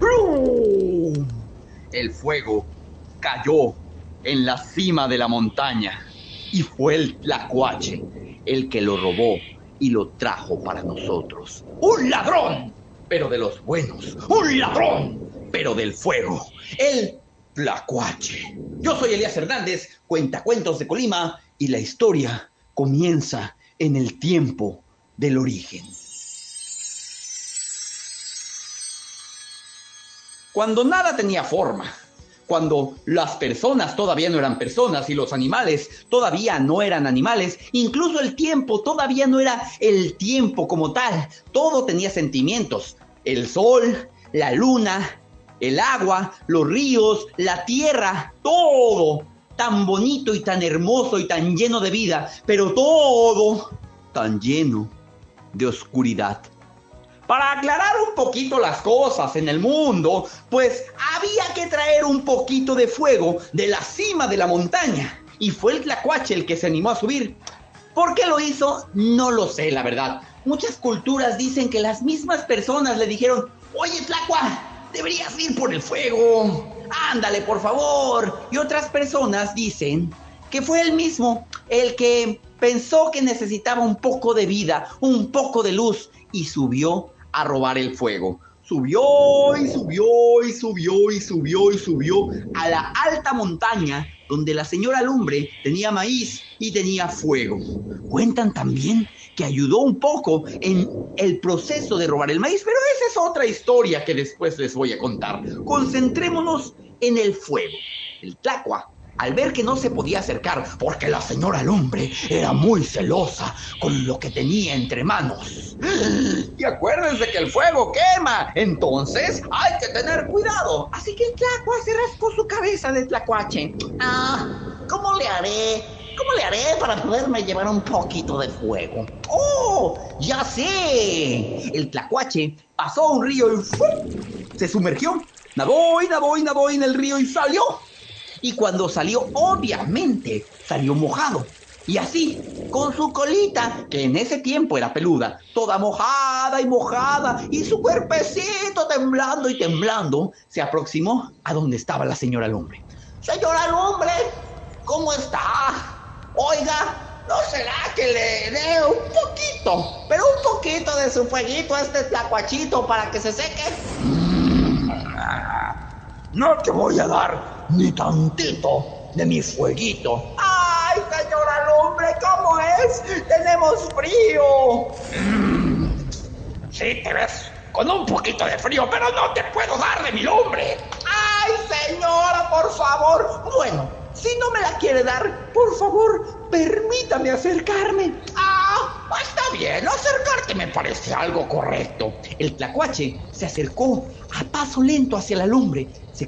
¡Brum! El fuego cayó en la cima de la montaña y fue el tlacuache el que lo robó y lo trajo para nosotros. ¡Un ladrón! Pero de los buenos. ¡Un ladrón! Pero del fuego. El tlacuache. Yo soy Elías Hernández, cuentacuentos de Colima, y la historia comienza en el tiempo del origen. Cuando nada tenía forma, cuando las personas todavía no eran personas y los animales todavía no eran animales, incluso el tiempo todavía no era el tiempo como tal, todo tenía sentimientos, el sol, la luna, el agua, los ríos, la tierra, todo tan bonito y tan hermoso y tan lleno de vida, pero todo tan lleno de oscuridad. Para aclarar un poquito las cosas en el mundo, pues había que traer un poquito de fuego de la cima de la montaña. Y fue el tlacuache el que se animó a subir. ¿Por qué lo hizo? No lo sé, la verdad. Muchas culturas dicen que las mismas personas le dijeron: oye, tlacua, deberías ir por el fuego. Ándale, por favor. Y otras personas dicen que fue él mismo el que pensó que necesitaba un poco de vida, un poco de luz, y subió a robar el fuego. Subió y subió y subió y subió y subió a la alta montaña donde la señora Lumbre tenía maíz y tenía fuego. Cuentan también que ayudó un poco en el proceso de robar el maíz, pero esa es otra historia que después les voy a contar. Concentrémonos en el fuego. El tlacua, al ver que no se podía acercar porque la señora Lumbre era muy celosa con lo que tenía entre manos. Y acuérdense que el fuego quema, entonces hay que tener cuidado. Así que el tlacua se raspó su cabeza de tlacuache. ¿Cómo le haré? ¿Cómo le haré para poderme llevar un poquito de fuego? ¡Oh! ¡Ya sé! El tlacuache pasó un río y ¡fum! Se sumergió. Nadó y nadó y nadó en el río y salió. Y cuando salió, obviamente, salió mojado. Y así, con su colita, que en ese tiempo era peluda, toda mojada, y su cuerpecito temblando y temblando, se aproximó a donde estaba la señora Lumbre. Señora Lumbre, ¿cómo está? Oiga, ¿no será que le dé un poquito, pero un poquito de su fueguito a este tlacuachito para que se seque? No te voy a dar ni tantito de mi fueguito. ¡Ay, señora Lumbre, ¿cómo es? ¡Tenemos frío! Sí, te ves con un poquito de frío, pero no te puedo dar de mi lumbre. ¡Ay, señora, por favor! Bueno, si no me la quiere dar, por favor, permítame acercarme. Está bien, acercarte me parece algo correcto. El tlacuache se acercó a paso lento hacia la lumbre, se